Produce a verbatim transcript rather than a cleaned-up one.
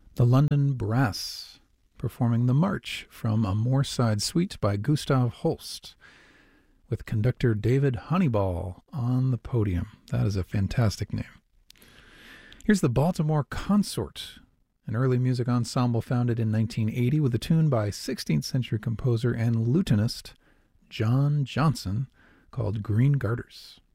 The London Brass performing the March from A Moorside Suite by Gustav Holst, with conductor David Honeyball on the podium. That is a fantastic name. Here's the Baltimore Consort, an early music ensemble founded in nineteen eighty with a tune by sixteenth century composer and lutenist John Johnson called Green Garters.